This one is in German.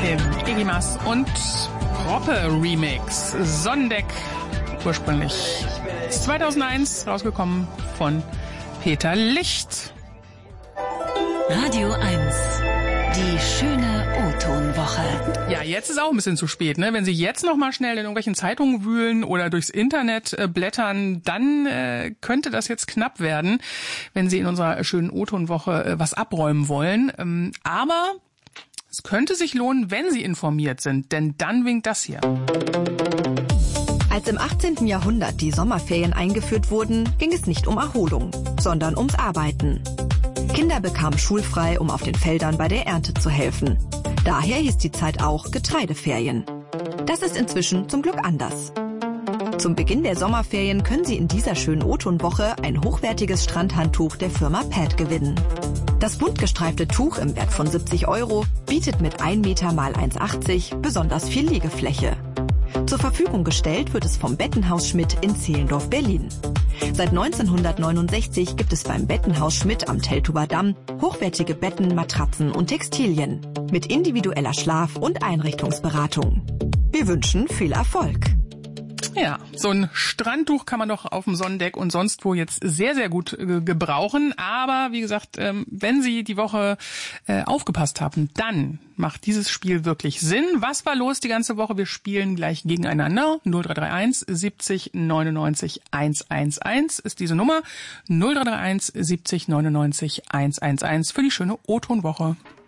im Iggy Mass und Proppe Remix. Sonnendeck, ursprünglich 2001 rausgekommen von Peter Licht. Radio 1, die schöne O-Ton-Woche. Ja, jetzt ist auch ein bisschen zu spät, ne? Wenn Sie jetzt noch mal schnell in irgendwelchen Zeitungen wühlen oder durchs Internet blättern, dann könnte das jetzt knapp werden, wenn Sie in unserer schönen O-Ton-Woche was abräumen wollen. Aber es könnte sich lohnen, wenn Sie informiert sind, denn dann winkt das hier. Als im 18. Jahrhundert die Sommerferien eingeführt wurden, ging es nicht um Erholung, sondern ums Arbeiten. Kinder bekamen schulfrei, um auf den Feldern bei der Ernte zu helfen. Daher hieß die Zeit auch Getreideferien. Das ist inzwischen zum Glück anders. Zum Beginn der Sommerferien können Sie in dieser schönen O-Ton-Woche ein hochwertiges Strandhandtuch der Firma Pad gewinnen. Das bunt gestreifte Tuch im Wert von 70 € bietet mit 1 Meter x 1,80 besonders viel Liegefläche. Zur Verfügung gestellt wird es vom Bettenhaus Schmidt in Zehlendorf, Berlin. Seit 1969 gibt es beim Bettenhaus Schmidt am Teltower Damm hochwertige Betten, Matratzen und Textilien mit individueller Schlaf- und Einrichtungsberatung. Wir wünschen viel Erfolg. Ja, so ein Strandtuch kann man doch auf dem Sonnendeck und sonst wo jetzt sehr, sehr gut gebrauchen. Aber wie gesagt, wenn Sie die Woche aufgepasst haben, dann macht dieses Spiel wirklich Sinn. Was war los die ganze Woche? Wir spielen gleich gegeneinander. 0331 70 99 111 ist diese Nummer. 0331 70 99 111 für die schöne O-Ton-Woche.